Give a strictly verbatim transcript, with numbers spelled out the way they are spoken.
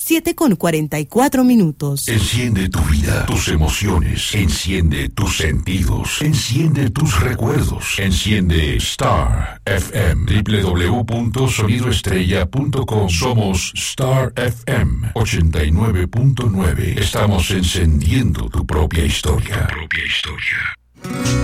siete con cuarenta y cuatro minutos. Enciende tu vida, tus emociones, enciende tus sentidos, enciende tus recuerdos, enciende Star F M, doble u doble u doble u punto sonido estrella punto com. Somos Star F M ochenta y nueve punto nueve. Estamos encendiendo tu propia historia. Tu propia historia.